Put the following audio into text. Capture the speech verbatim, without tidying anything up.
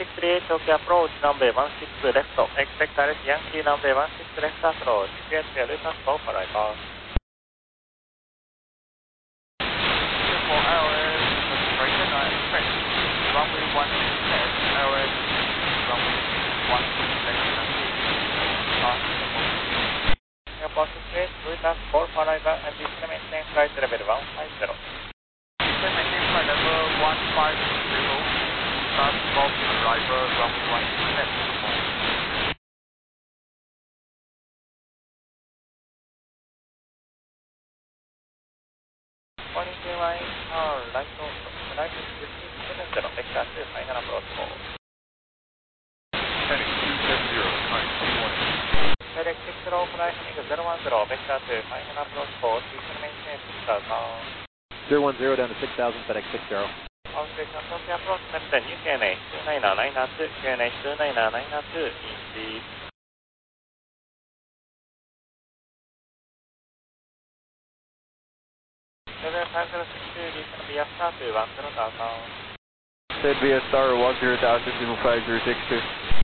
six three eight Tokyo approach, runway one six left, expect R S Yankee runway one six left approach, clear to Lucas go for arrival. For L S, straight and I expect runway one six left, L S, runway one six left, Yankee, pass the most. Airport six Lucas go for arrival and this maintain flight level one five zero. Maintain flight level one five zero. Start golf arrival runway one six left. Morning line, tower, right over, right fifteen seven zero, vector two, final approach call. Heading two seven zero, right, good morning. FedEx six zero, flight heading zero one zero, vector two, final approach call, please maintain six thousand. zero one zero down to six thousand, FedEx six zero. On station Tokyo approach, Neptune, U K N H two nine nine two, Q N H two nine nine two, indeed. Level five zero six two, reason via star to one zero thousand. Said via star one zero thousand, five zero six two.